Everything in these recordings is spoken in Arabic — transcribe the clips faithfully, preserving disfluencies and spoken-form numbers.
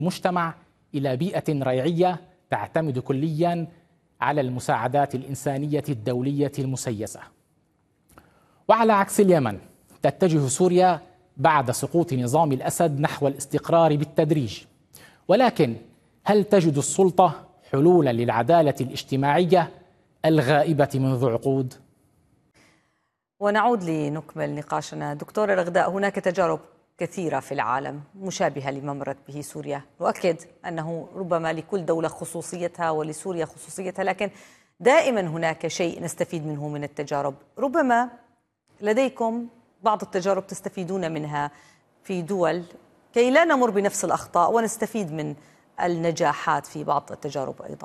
المجتمع إلى بيئة ريعية تعتمد كليا على المساعدات الإنسانية الدولية المسيسة. وعلى عكس اليمن تتجه سوريا بعد سقوط نظام الأسد نحو الاستقرار بالتدريج، ولكن هل تجد السلطة حلولا للعدالة الاجتماعية الغائبة منذ عقود؟ ونعود لنكمل نقاشنا. دكتورة رغداء، هناك تجارب كثيرة في العالم مشابهة لما مرت به سوريا، نؤكد أنه ربما لكل دولة خصوصيتها ولسوريا خصوصيتها، لكن دائما هناك شيء نستفيد منه من التجارب. ربما لديكم بعض التجارب تستفيدون منها في دول كي لا نمر بنفس الأخطاء ونستفيد من النجاحات في بعض التجارب أيضا.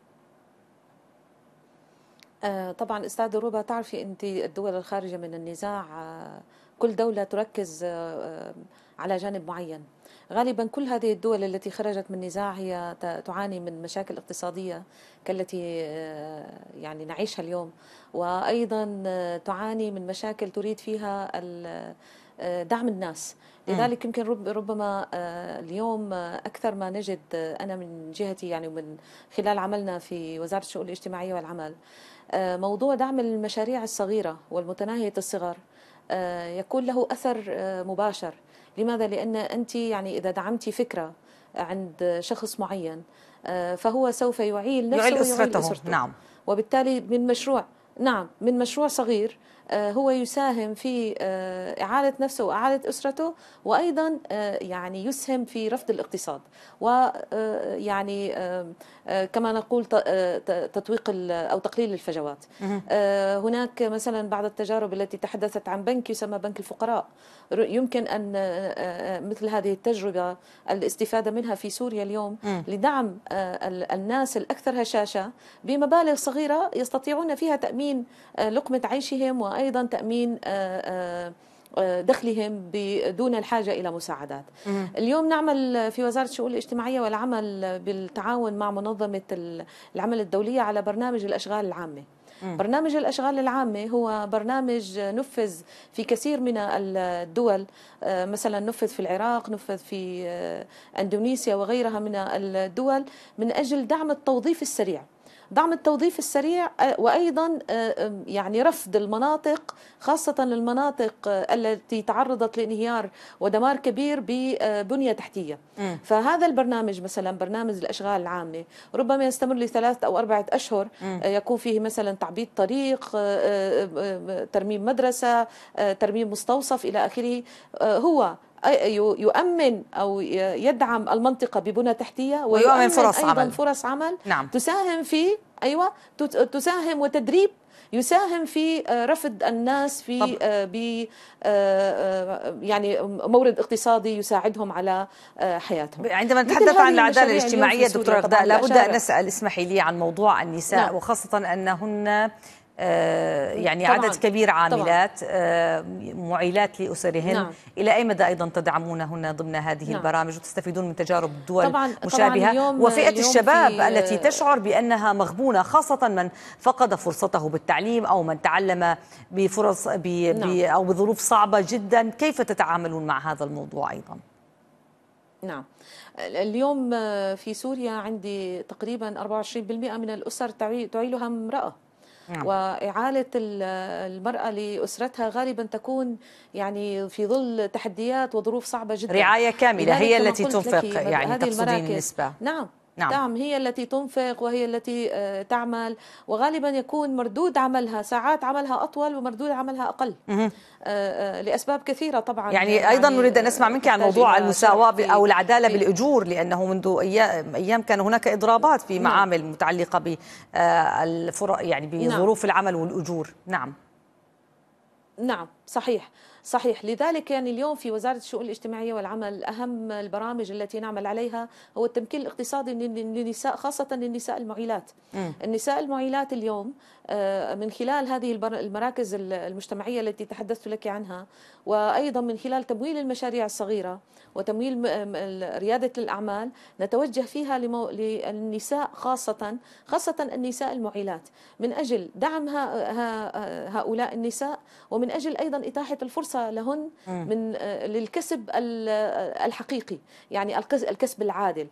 طبعا أستاذ ربا، تعرفي أنت الدول الخارجة من النزاع كل دولة تركز على جانب معين. غالبا كل هذه الدول التي خرجت من نزاع هي تعاني من مشاكل اقتصادية كالتي يعني نعيشها اليوم، وأيضا تعاني من مشاكل تريد فيها دعم الناس. لذلك يمكن ربما اليوم أكثر ما نجد أنا من جهتي يعني ومن خلال عملنا في وزارة الشؤون الاجتماعية والعمل موضوع دعم المشاريع الصغيرة والمتناهية الصغر يكون له أثر مباشر. لماذا؟ لأن أنت يعني إذا دعمتي فكرة عند شخص معين فهو سوف يعيل نفسه يعيل أسرته. ويعيل أسرته. نعم. وبالتالي من مشروع نعم من مشروع صغير هو يساهم في إعالة نفسه وإعالة أسرته، وأيضا يعني يسهم في رفض الاقتصاد، ويعني كما نقول تطويق أو تقليل الفجوات. هناك مثلا بعض التجارب التي تحدثت عن بنك يسمى بنك الفقراء، يمكن أن مثل هذه التجربة الاستفادة منها في سوريا اليوم لدعم الناس الأكثر هشاشة بمبالغ صغيرة يستطيعون فيها تأمين لقمة عيشهم وأيضا تأمين دخلهم بدون الحاجة إلى مساعدات. اليوم نعمل في وزارة الشؤون الاجتماعية والعمل بالتعاون مع منظمة العمل الدولية على برنامج الأشغال العامة. برنامج الأشغال العامة هو برنامج نفذ في كثير من الدول، مثلا نفذ في العراق، نفذ في أندونيسيا وغيرها من الدول من أجل دعم التوظيف السريع. دعم التوظيف السريع وأيضا يعني رفض المناطق، خاصة المناطق التي تعرضت لانهيار ودمار كبير ببنية تحتية. م. فهذا البرنامج مثلا برنامج الأشغال العامة ربما يستمر لثلاثة أو أربعة أشهر، م. يكون فيه مثلا تعبيد طريق، ترميم مدرسة، ترميم مستوصف إلى آخره. هو يؤمن أو يدعم المنطقة ببنى تحتية ويؤمن فرص أيضا عمل. فرص عمل نعم. تساهم في أيوة تساهم وتدريب يساهم في رفض الناس في ب يعني مورد اقتصادي يساعدهم على حياتهم. عندما نتحدث عن العدالة الاجتماعية دكتورة رغداء لابد أن نسأل، اسمحي لي، عن موضوع النساء نعم. وخاصة أنهن يعني طبعاً. عدد كبير عاملات معيلات لأسرهن. نعم. إلى أي مدى أيضا تدعمونهن ضمن هذه نعم. البرامج وتستفيدون من تجارب دول طبعاً. مشابهة؟ طبعاً اليوم وفئة اليوم الشباب التي تشعر بأنها مغبونة، خاصة من فقد فرصته بالتعليم أو من تعلم بفرص ب... نعم. ب... أو بظروف صعبة جدا، كيف تتعاملون مع هذا الموضوع أيضا؟ نعم، اليوم في سوريا عندي تقريبا أربعة وعشرين بالمئة من الأسر تعيلها امرأة. نعم. وإعالة المرأة لأسرتها غالبا تكون يعني في ظل تحديات وظروف صعبة جدا. رعاية كاملة هي التي تنفق، يعني تقصدين النسبة. نعم. نعم. نعم هي التي تنفق وهي التي تعمل، وغالبا يكون مردود عملها ساعات عملها أطول ومردود عملها أقل لأسباب كثيرة طبعا. يعني, يعني أيضا نريد أن نسمع منك عن موضوع المساواة أو العدالة بالأجور، لأنه منذ أيام كان هناك إضرابات في معامل نعم. متعلقة بالفرق يعني بظروف نعم. العمل والأجور. نعم نعم صحيح صحيح. لذلك يعني اليوم في وزارة الشؤون الاجتماعية والعمل أهم البرامج التي نعمل عليها هو التمكين الاقتصادي للنساء، خاصة للنساء المعيلات. م. النساء المعيلات اليوم من خلال هذه المراكز المجتمعية التي تحدثت لك عنها، وأيضا من خلال تمويل المشاريع الصغيرة وتمويل ريادة الأعمال، نتوجه فيها للنساء خاصة خاصة النساء المعيلات من أجل دعم هؤلاء النساء، ومن أجل أيضا أيضا إتاحة الفرصة لهن من للكسب الحقيقي، يعني الكسب العادل.